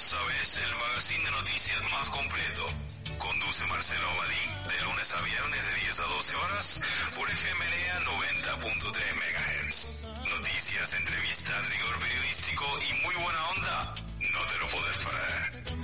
sabes, el magazine de noticias más completo. Conduce Marcelo Abadí de lunes a viernes de 10 a 12 horas por FMLA 90.3 MHz. Noticias, entrevistas, rigor periodístico y muy buena onda. No te lo puedes perder.